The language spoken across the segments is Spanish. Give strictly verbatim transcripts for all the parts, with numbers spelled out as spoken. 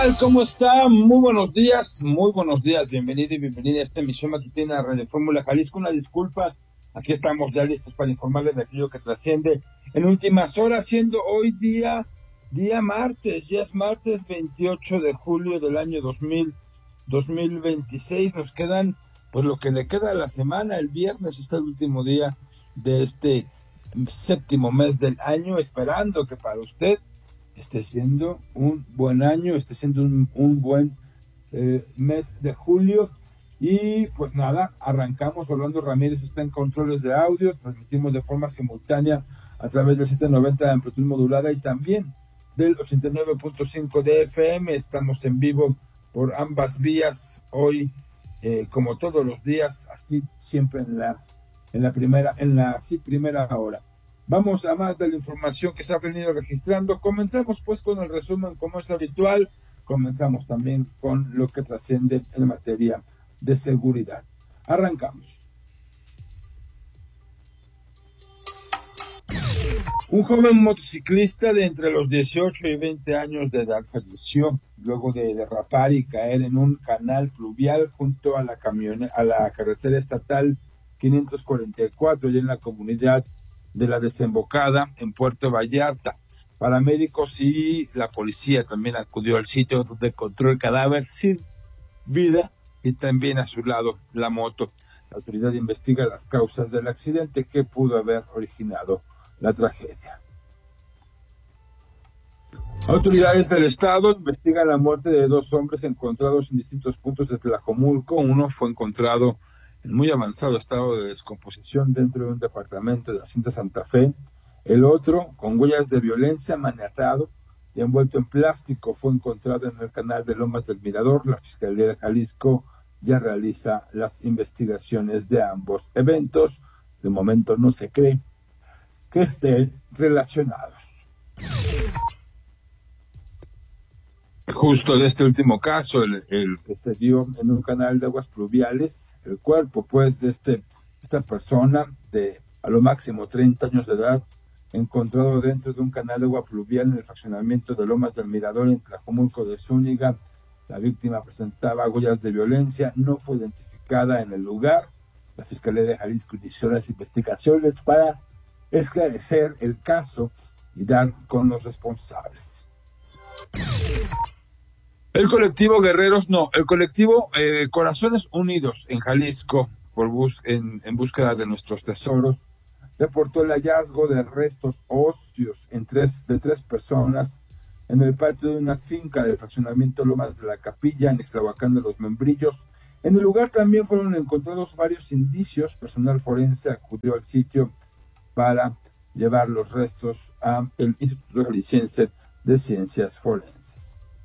¿Cómo está? Muy buenos días, muy buenos días, bienvenido y bienvenida a esta emisión matutina de Radio Fórmula Jalisco. Una disculpa, aquí estamos ya listos para informarles de aquello que trasciende en últimas horas, siendo hoy día, día martes, ya es martes veintiocho de julio del año dos mil, dos mil veintiséis. Nos quedan, pues lo que le queda a la semana. El viernes está el último día de este séptimo mes del año, esperando que para usted esté siendo un buen año, esté siendo un, un buen eh, mes de julio. Y pues nada, arrancamos. Orlando Ramírez está en controles de audio, transmitimos de forma simultánea a través del setecientos noventa de amplitud modulada y también del ochenta y nueve punto cinco de F M. Estamos en vivo por ambas vías hoy, eh, como todos los días, así siempre en la, en la primera, en la sí, primera hora. Vamos a más de la información que se ha venido registrando. Comenzamos pues con el resumen, como es habitual. Comenzamos también con lo que trasciende en materia de seguridad. Arrancamos. Un joven motociclista de entre los dieciocho y veinte años de edad falleció luego de derrapar y caer en un canal pluvial junto a la, camione- a la carretera estatal quinientos cuarenta y cuatro, allá en la comunidad de La Desembocada, en Puerto Vallarta. Paramédicos y la policía también acudió al sitio donde encontró el cadáver sin vida y también a su lado la moto. La autoridad investiga las causas del accidente que pudo haber originado la tragedia. Autoridades del estado investigan la muerte de dos hombres encontrados en distintos puntos de Tlajomulco. Uno fue encontrado en muy avanzado estado de descomposición dentro de un departamento de Hacienda Santa Fe. El otro, con huellas de violencia, maniatado y envuelto en plástico, fue encontrado en el canal de Lomas del Mirador. La Fiscalía de Jalisco ya realiza las investigaciones de ambos eventos. De momento no se cree que estén relacionados. Justo de este último caso, el, el que se dio en un canal de aguas pluviales, el cuerpo pues de este, esta persona de a lo máximo treinta años de edad, encontrado dentro de un canal de agua pluvial en el fraccionamiento de Lomas del Mirador en Tlajomulco de Zúñiga. La víctima presentaba huellas de violencia, no fue identificada en el lugar. La Fiscalía de Jalisco inició las investigaciones para esclarecer el caso y dar con los responsables. El colectivo Guerreros, no, el colectivo eh, Corazones Unidos en Jalisco, por bus, en, en búsqueda de nuestros tesoros, reportó el hallazgo de restos óseos en tres, de tres personas en el patio de una finca del fraccionamiento Lomas de la Capilla, en Ixtlahuacán de los Membrillos. En el lugar también fueron encontrados varios indicios. Personal forense acudió al sitio para llevar los restos al Instituto Jalisciense de Ciencias Forenses.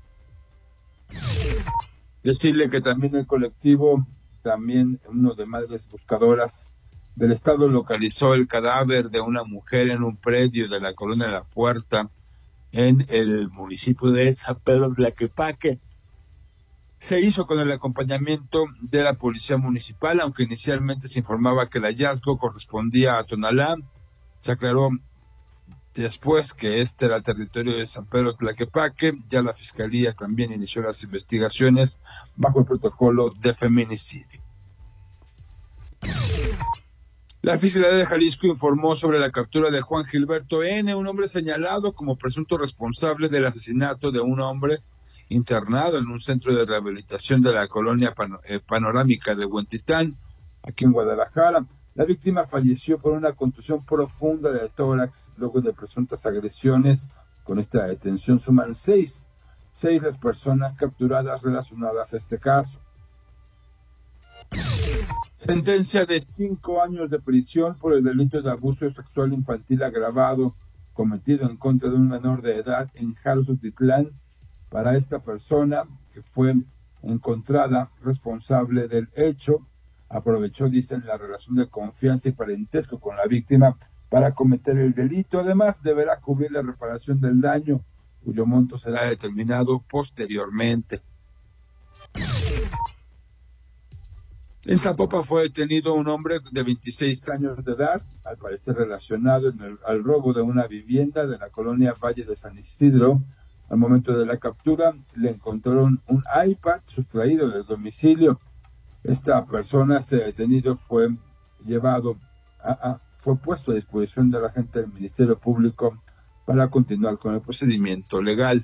Decirle que también el colectivo, también uno de Madres Buscadoras del estado, localizó el cadáver de una mujer en un predio de la colonia de La Puerta en el municipio de San Pedro Tlaquepaque. Se hizo con el acompañamiento de la policía municipal, aunque inicialmente se informaba que el hallazgo correspondía a Tonalá. Se aclaró después que este era el territorio de San Pedro Tlaquepaque. Ya la Fiscalía también inició las investigaciones bajo el protocolo de feminicidio. La Fiscalía de Jalisco informó sobre la captura de Juan Gilberto N., un hombre señalado como presunto responsable del asesinato de un hombre internado en un centro de rehabilitación de la colonia Pano- eh, panorámica de Huentitán, aquí en Guadalajara. La víctima falleció por una contusión profunda del tórax luego de presuntas agresiones. Con esta detención suman seis, seis las personas capturadas relacionadas a este caso. Sentencia de cinco años de prisión por el delito de abuso sexual infantil agravado cometido en contra de un menor de edad en Jalututitlán para esta persona, que fue encontrada responsable del hecho. Aprovechó, dicen, la relación de confianza y parentesco con la víctima para cometer el delito. Además, deberá cubrir la reparación del daño, cuyo monto será determinado posteriormente. En Zapopan fue detenido un hombre de veintiséis años de edad, al parecer relacionado en el, al robo de una vivienda de la colonia Valle de San Isidro, Al momento de la captura le encontraron un iPad sustraído del domicilio. Esta persona, este detenido, fue llevado a, a fue puesto a disposición de la gente del Ministerio Público para continuar con el procedimiento legal.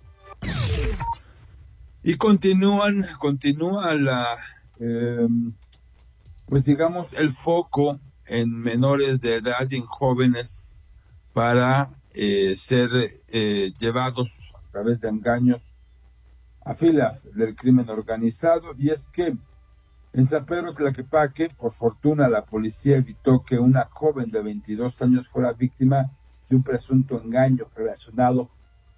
Y continúan, continúa la, eh, pues digamos, el foco en menores de edad y en jóvenes para eh, ser eh, llevados a través de engaños a filas del crimen organizado. Y es que en San Pedro Tlaquepaque, por fortuna, la policía evitó que una joven de veintidós años fuera víctima de un presunto engaño relacionado,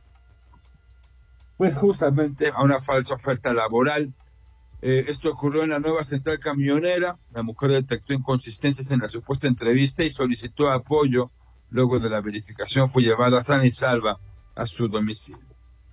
pues justamente a una falsa oferta laboral. Eh, esto ocurrió en la nueva central camionera. La mujer detectó inconsistencias en la supuesta entrevista y solicitó apoyo. Luego de la verificación fue llevada sana y salva a su domicilio.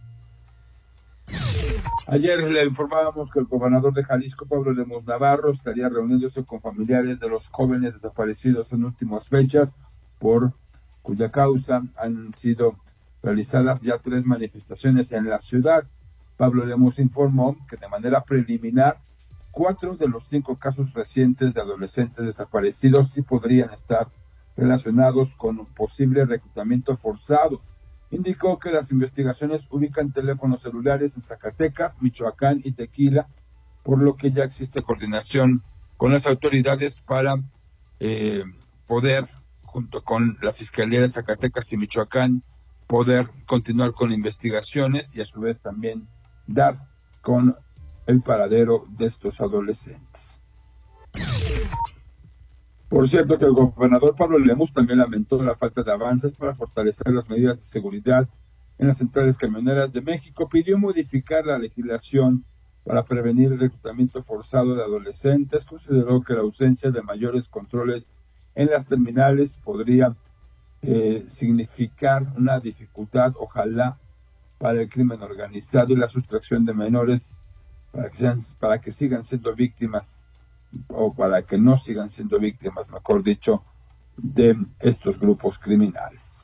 Ayer le informábamos que el gobernador de Jalisco, Pablo Lemus Navarro, estaría reuniéndose con familiares de los jóvenes desaparecidos en últimas fechas, por cuya causa han sido realizadas ya tres manifestaciones en la ciudad. Pablo Lemus informó que de manera preliminar, cuatro de los cinco casos recientes de adolescentes desaparecidos sí podrían estar relacionados con un posible reclutamiento forzado. Indicó que las investigaciones ubican teléfonos celulares en Zacatecas, Michoacán y Tequila, por lo que ya existe coordinación con las autoridades para eh, poder, junto con la Fiscalía de Zacatecas y Michoacán, poder continuar con investigaciones y a su vez también dar con el paradero de estos adolescentes. Por cierto, que el gobernador Pablo Lemus también lamentó la falta de avances para fortalecer las medidas de seguridad en las centrales camioneras de México. Pidió modificar la legislación para prevenir el reclutamiento forzado de adolescentes. Consideró que la ausencia de mayores controles en las terminales podría eh, significar una dificultad, ojalá, para el crimen organizado y la sustracción de menores para que, sean, para que sigan siendo víctimas, o para que no sigan siendo víctimas, mejor dicho, de estos grupos criminales.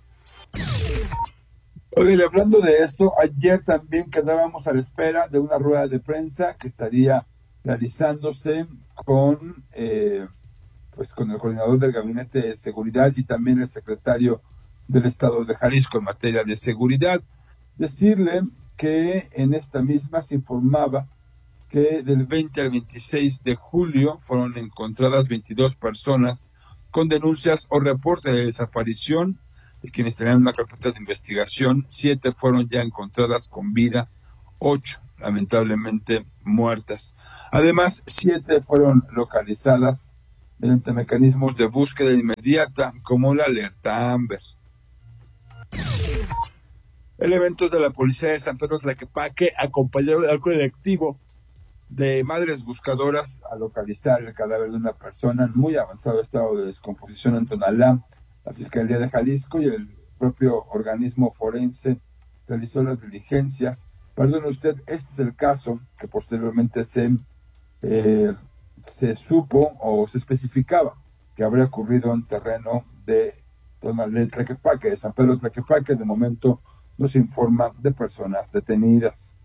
Oye, hablando de esto, ayer también quedábamos a la espera de una rueda de prensa que estaría realizándose con, eh, pues con el coordinador del Gabinete de Seguridad y también el secretario del Estado de Jalisco en materia de seguridad. Decirle que en esta misma se informaba que del veinte al veintiséis de julio fueron encontradas veintidós personas con denuncias o reportes de desaparición, de quienes tenían una carpeta de investigación. Siete fueron ya encontradas con vida, ocho lamentablemente muertas. Además, siete fueron localizadas mediante mecanismos de búsqueda inmediata, como la alerta Amber. Elementos de la policía de San Pedro Tlaquepaque acompañaron al colectivo de madres buscadoras a localizar el cadáver de una persona en muy avanzado estado de descomposición en Tonalá. La Fiscalía de Jalisco y el propio organismo forense realizó las diligencias. Perdone usted, este es el caso que posteriormente se, eh, se supo o se especificaba que habría ocurrido en terreno de Tonalá, Tlaquepaque, de San Pedro Tlaquepaque. De momento no se informa de personas detenidas.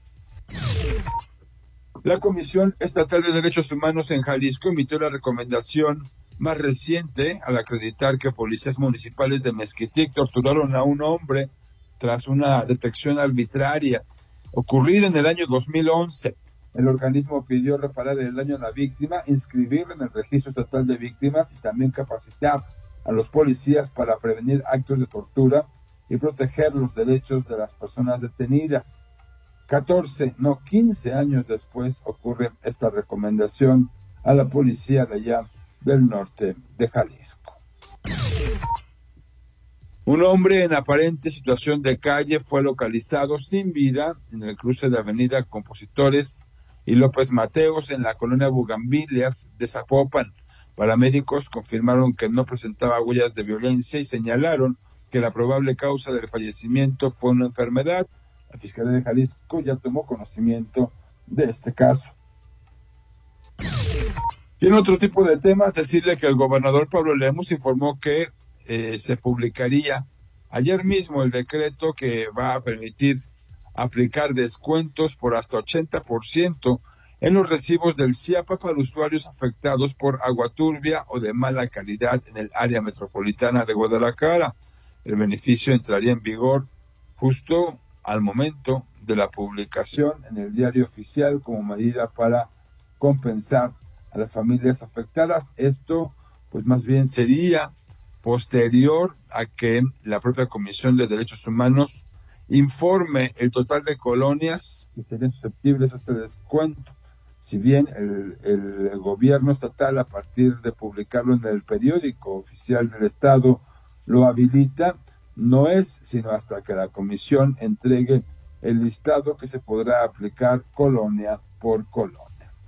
La Comisión Estatal de Derechos Humanos en Jalisco emitió la recomendación más reciente al acreditar que policías municipales de Mezquitic torturaron a un hombre tras una detección arbitraria ocurrida en el año dos mil once. El organismo pidió reparar el daño a la víctima, inscribirla en el registro estatal de víctimas y también capacitar a los policías para prevenir actos de tortura y proteger los derechos de las personas detenidas. catorce, no, quince años después ocurre esta recomendación a la policía de allá del norte de Jalisco. Un hombre en aparente situación de calle fue localizado sin vida en el cruce de Avenida Compositores y López Mateos en la colonia Bugambilias de Zapopan. Paramédicos confirmaron que no presentaba huellas de violencia y señalaron que la probable causa del fallecimiento fue una enfermedad. La Fiscalía de Jalisco ya tomó conocimiento de este caso. Y en otro tipo de temas, decirle que el gobernador Pablo Lemus informó que eh, se publicaría ayer mismo el decreto que va a permitir aplicar descuentos por hasta ochenta por ciento en los recibos del CIAPA para usuarios afectados por agua turbia o de mala calidad en el área metropolitana de Guadalajara. El beneficio entraría en vigor justo al momento de la publicación en el diario oficial como medida para compensar a las familias afectadas. Esto, pues más bien sería posterior a que la propia Comisión de Derechos Humanos informe el total de colonias que serían susceptibles a este descuento. Si bien el, el gobierno estatal, a partir de publicarlo en el periódico oficial del Estado, lo habilita, no es sino hasta que la comisión entregue el listado que se podrá aplicar colonia por colonia.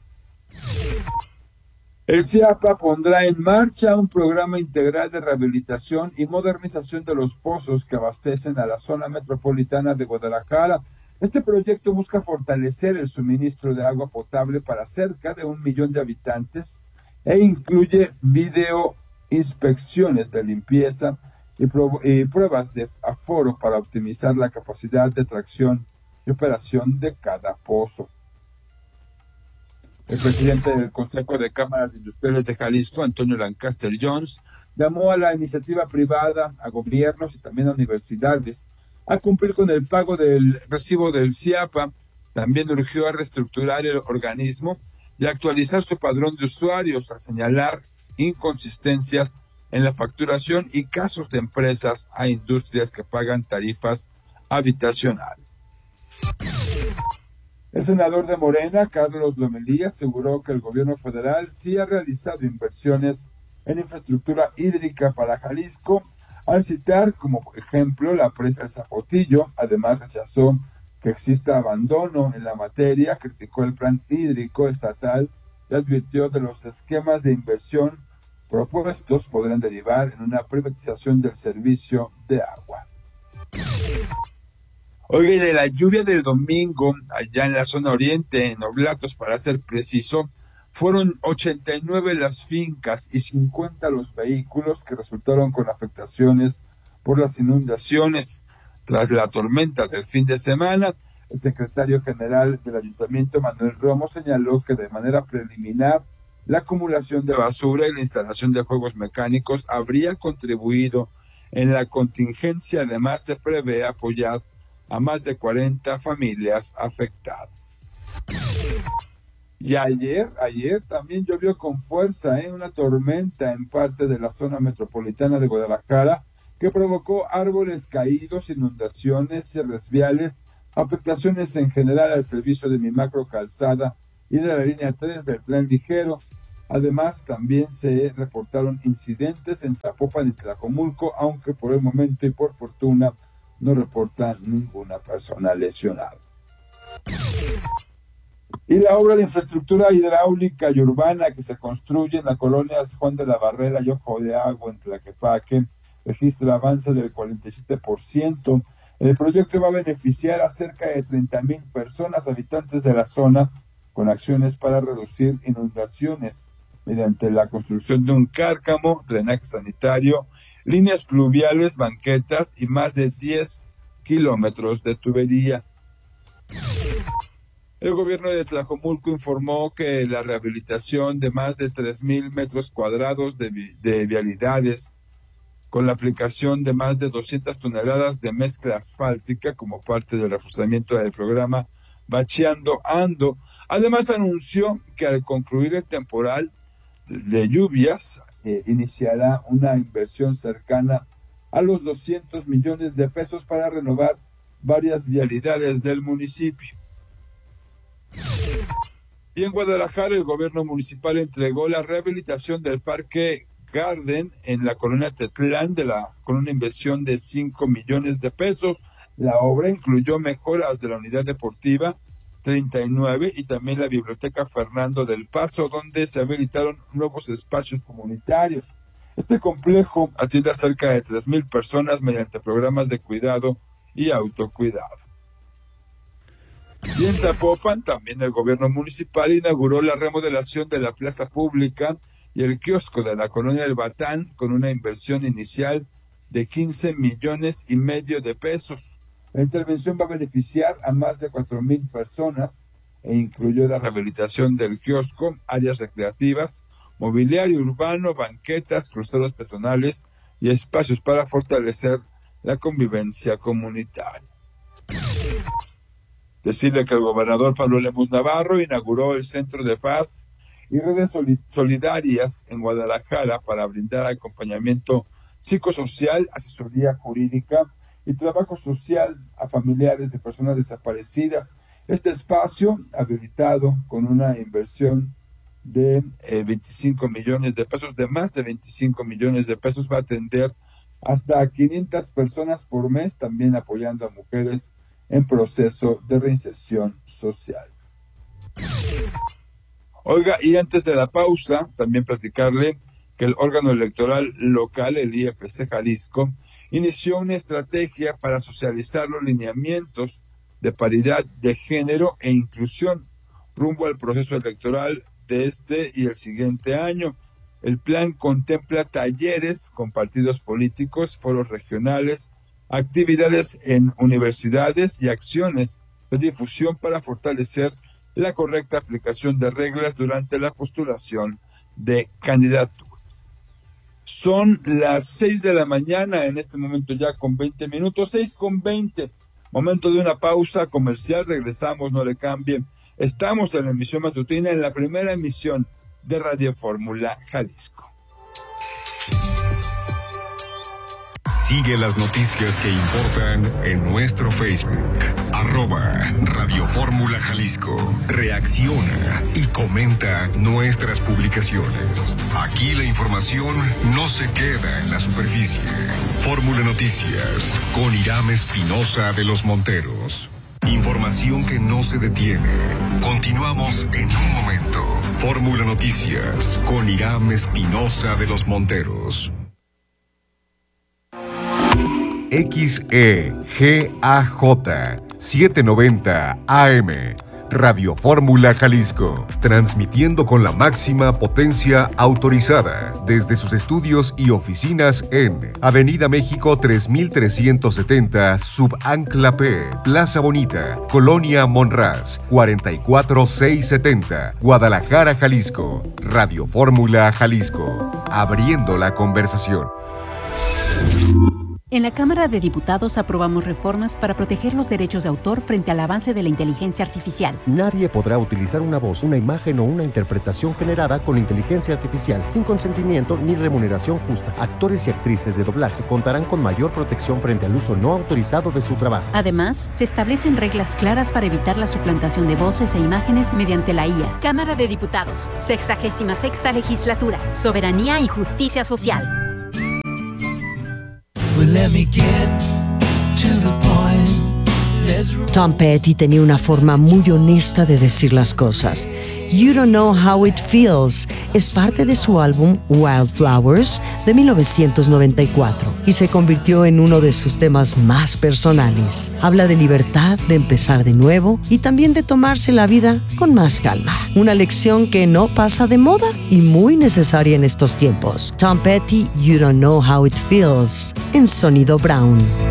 El CIAPA pondrá en marcha un programa integral de rehabilitación y modernización de los pozos que abastecen a la zona metropolitana de Guadalajara. Este proyecto busca fortalecer el suministro de agua potable para cerca de un millón de habitantes e incluye video inspecciones de limpieza y, y pruebas de aforo para optimizar la capacidad de tracción y operación de cada pozo. El presidente del Consejo de Cámaras Industriales de Jalisco, Antonio Lancaster Jones, llamó a la iniciativa privada, a gobiernos y también a universidades a cumplir con el pago del recibo del CIAPA. También urgió a reestructurar el organismo y actualizar su padrón de usuarios, a señalar inconsistencias en la facturación y casos de empresas a industrias que pagan tarifas habitacionales. El senador de Morena, Carlos Lomelí, aseguró que el gobierno federal sí ha realizado inversiones en infraestructura hídrica para Jalisco, al citar como ejemplo la presa El Zapotillo. Además, rechazó que exista abandono en la materia, criticó el plan hídrico estatal y advirtió de los esquemas de inversión propuestos podrían derivar en una privatización del servicio de agua. Oye, de la lluvia del domingo, allá en la zona oriente, en Oblatos para ser preciso, fueron ochenta y nueve las fincas y cincuenta los vehículos que resultaron con afectaciones por las inundaciones. Tras la tormenta del fin de semana, el secretario general del ayuntamiento, Manuel Romo, señaló que de manera preliminar la acumulación de basura y la instalación de juegos mecánicos habría contribuido en la contingencia. Además, se prevé apoyar a más de cuarenta familias afectadas. Y ayer, ayer también llovió con fuerza, ¿eh? una tormenta en parte de la zona metropolitana de Guadalajara que provocó árboles caídos, inundaciones y resviales, afectaciones en general al servicio de Mi Macro Calzada y de la línea tres del tren ligero. Además, también se reportaron incidentes en Zapopan y Tlajomulco, aunque por el momento y por fortuna no reportan ninguna persona lesionada. Y la obra de infraestructura hidráulica y urbana que se construye en la colonia Juan de la Barrera y Ojo de Agua en Tlaquepaque registra avance del cuarenta y siete por ciento. El proyecto va a beneficiar a cerca de treinta mil personas, habitantes de la zona, con acciones para reducir inundaciones mediante la construcción de un cárcamo, drenaje sanitario, líneas pluviales, banquetas y más de diez kilómetros de tubería. El gobierno de Tlajomulco informó que la rehabilitación de más de tres mil metros cuadrados de, vi- de vialidades, con la aplicación de más de doscientas toneladas de mezcla asfáltica como parte del reforzamiento del programa Bacheando Ando. Además, anunció que al concluir el temporal de lluvias, eh, iniciará una inversión cercana a los doscientos millones de pesos para renovar varias vialidades del municipio. Y en Guadalajara, el gobierno municipal entregó la rehabilitación del Parque Garden en la colonia Tetlán de la, con una inversión de cinco millones de pesos. La obra incluyó mejoras de la unidad deportiva treinta y nueve y también la biblioteca Fernando del Paso, donde se habilitaron nuevos espacios comunitarios. Este complejo atiende a cerca de tres mil personas mediante programas de cuidado y autocuidado. Y en Zapopan, también el gobierno municipal inauguró la remodelación de la plaza pública y el kiosco de la colonia del Batán con una inversión inicial de quince millones y medio de pesos. La intervención va a beneficiar a más de cuatro mil personas e incluyó la rehabilitación del kiosco, áreas recreativas, mobiliario urbano, banquetas, cruceros peatonales y espacios para fortalecer la convivencia comunitaria. Decirle que el gobernador Pablo Lemus Navarro inauguró el Centro de Paz y Redes Solidarias en Guadalajara para brindar acompañamiento psicosocial, asesoría jurídica y trabajo social a familiares de personas desaparecidas. Este espacio, habilitado con una inversión de eh, veinticinco millones de pesos, de más de veinticinco millones de pesos, va a atender hasta quinientas personas por mes, también apoyando a mujeres en proceso de reinserción social. Oiga, y antes de la pausa, también platicarle que el órgano electoral local, el I F C Jalisco, inició una estrategia para socializar los lineamientos de paridad de género e inclusión rumbo al proceso electoral de este y el siguiente año. El plan contempla talleres con partidos políticos, foros regionales, actividades en universidades y acciones de difusión para fortalecer la correcta aplicación de reglas durante la postulación de candidaturas. Son las seis de la mañana, en este momento ya con veinte minutos, seis con veinte. Momento de una pausa comercial, regresamos, no le cambien. Estamos en la emisión matutina, en la primera emisión de Radio Fórmula Jalisco. Sigue las noticias que importan en nuestro Facebook, arroba Radio Fórmula Jalisco. Reacciona y comenta nuestras publicaciones. Aquí la información no se queda en la superficie. Fórmula Noticias con Irán Espinosa de los Monteros. Información que no se detiene. Continuamos en un momento. Fórmula Noticias con Irán Espinosa de los Monteros. X E G A J setecientos noventa A M Radio Fórmula Jalisco, transmitiendo con la máxima potencia autorizada desde sus estudios y oficinas en Avenida México tres mil trescientos setenta, Subancla P, Plaza Bonita, Colonia Monraz, cuarenta y cuatro mil seiscientos setenta, Guadalajara, Jalisco. Radio Fórmula Jalisco, abriendo la conversación. En la Cámara de Diputados aprobamos reformas para proteger los derechos de autor frente al avance de la inteligencia artificial. Nadie podrá utilizar una voz, una imagen o una interpretación generada con inteligencia artificial sin consentimiento ni remuneración justa. Actores y actrices de doblaje contarán con mayor protección frente al uso no autorizado de su trabajo. Además, se establecen reglas claras para evitar la suplantación de voces e imágenes mediante la I A. Cámara de Diputados, sexagésima sexta legislatura, soberanía y justicia social. Tom Petty tenía una forma muy honesta de decir las cosas. You Don't Know How It Feels es parte de su álbum Wildflowers de mil novecientos noventa y cuatro y se convirtió en uno de sus temas más personales. Habla de libertad, de empezar de nuevo y también de tomarse la vida con más calma. Una lección que no pasa de moda y muy necesaria en estos tiempos. Tom Petty, You Don't Know How It Feels, en Sonido Brown.